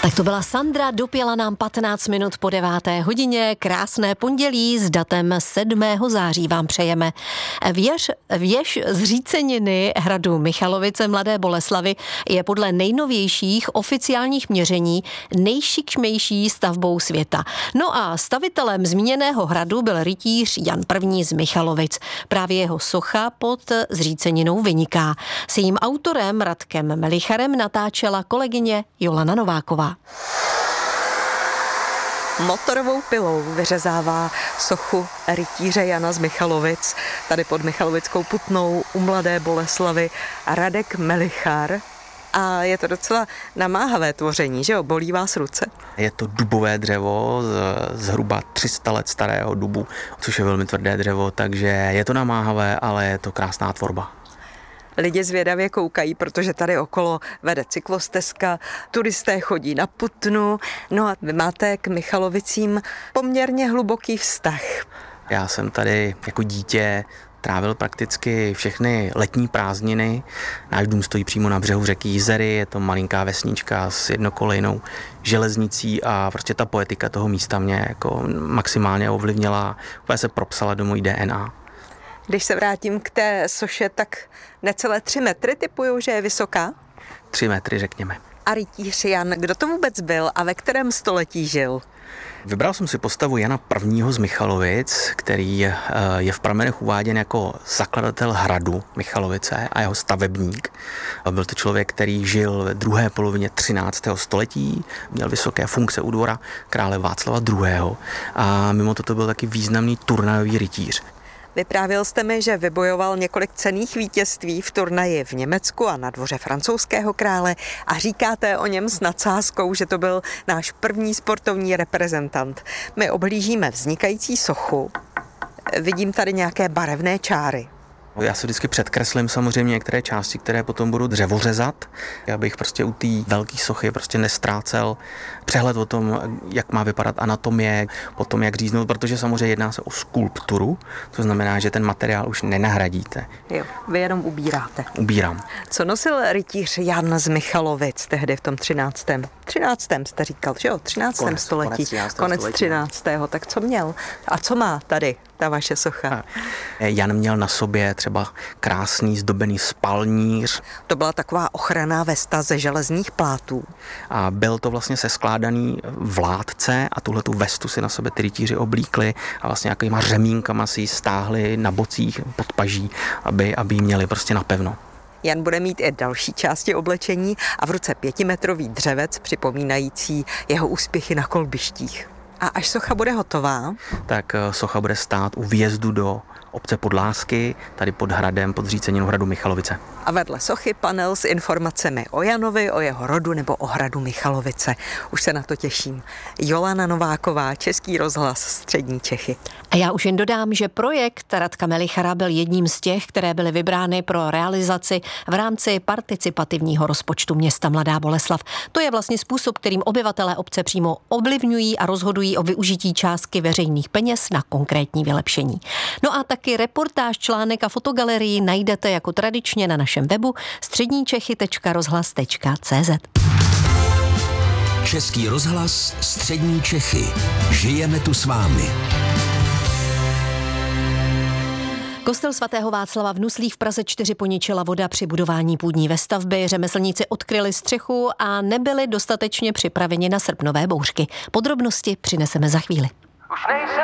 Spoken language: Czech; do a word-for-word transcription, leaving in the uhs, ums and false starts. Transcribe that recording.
Tak to byla Sandra, dopěla nám patnáct minut po deváté hodině. Krásné pondělí s datem sedmého září vám přejeme. Věž, věž zříceniny hradu Michalovice Mladé Boleslavi je podle nejnovějších oficiálních měření nejšikmejší stavbou světa. No a stavitelem zmíněného hradu byl rytíř Jan I. z Michalovic. Právě jeho socha pod zříceninou vyniká. S jejím autorem Radkem Melicharem natáčela kolegyně Jolana Nováková. Motorovou pilou vyřezává sochu rytíře Jana z Michalovic, tady pod Michalovickou Putnou u Mladé Boleslavy, Radek Melichar. A je to docela namáhavé tvoření, že jo? Bolí vás ruce? Je to dubové dřevo, zhruba tři sta let starého dubu, což je velmi tvrdé dřevo, takže je to namáhavé, ale je to krásná tvorba. Lidi zvědavě koukají, protože tady okolo vede cyklostezka, turisté chodí na Putnu, no a vy máte k Michalovicím poměrně hluboký vztah. Já jsem tady jako dítě trávil prakticky všechny letní prázdniny. Náš dům stojí přímo na břehu řeky Jizery, je to malinká vesnička s jednokolejnou železnicí a prostě ta poetika toho místa mě jako maximálně ovlivnila, úplně se propsala do mojí D N A. Když se vrátím k té soše, tak necelé tři metry typuju, že je vysoká? Tři metry, řekněme. A rytíř Jan, kdo to vůbec byl a ve kterém století žil? Vybral jsem si postavu Jana I. z Michalovic, který je v pramenech uváděn jako zakladatel hradu Michalovice a jeho stavebník. Byl to člověk, který žil ve druhé polovině třináctého století, měl vysoké funkce u dvora krále Václava druhého. A mimo toto byl taky významný turnajový rytíř. Vyprávěl jste mi, že vybojoval několik cenných vítězství v turnaji v Německu a na dvoře francouzského krále a říkáte o něm s nadsázkou, že to byl náš první sportovní reprezentant. My oblížíme vznikající sochu. Vidím tady nějaké barevné čáry. Já si vždycky předkreslím samozřejmě některé části, které potom budu dřevořezat, abych prostě u té velké sochy prostě nestrácel přehled o tom, jak má vypadat anatomie, o tom, jak říznout, protože samozřejmě jedná se o skulpturu, to znamená, že ten materiál už nenahradíte. Jo, vy jenom ubíráte. Ubírám. Co nosil rytíř Jan z Michalovic tehdy v tom třináctém? třináctém jste říkal, že jo? třináctém konec, století. Konec třináctého Tak co měl? A co má tady ta vaše socha? Jan měl na sobě třeba krásný zdobený spalníř. To byla taková ochranná vesta ze železných plátů. A byl to vlastně seskládaný vládce a tuhletu vestu si na sebe ty rytíři oblíkli a vlastně nějakýma řemínkama si ji stáhli na bocích pod paží, aby, aby ji měli prostě napevno. Jan bude mít i další části oblečení a v ruce pětimetrový dřevec připomínající jeho úspěchy na kolbištích. A až socha bude hotová? Tak socha bude stát u vjezdu do obce Podlásky, tady pod hradem, pod zříceninou hradu Michalovice. A vedle sochy panel s informacemi o Janovi, o jeho rodu nebo o hradu Michalovice. Už se na to těším. Jolana Nováková, Český rozhlas, Střední Čechy. A já už jen dodám, že projekt Radka Melichara byl jedním z těch, které byly vybrány pro realizaci v rámci participativního rozpočtu města Mladá Boleslav. To je vlastně způsob, kterým obyvatelé obce přímo ovlivňují a rozhodují o využití částky veřejných peněz na konkrétní vylepšení. No a taky reportáž, článek a fotogalerii najdete jako tradičně na našem webu středníčechy tečka rozhlas tečka cé zet. Český rozhlas, Střední Čechy. Žijeme tu s vámi. Kostel svatého Václava v Nuslích v Praze čtyři poničila voda při budování půdní vestavby. Řemeslníci odkryli střechu a nebyli dostatečně připraveni na srpnové bouřky. Podrobnosti přineseme za chvíli. Už nejsem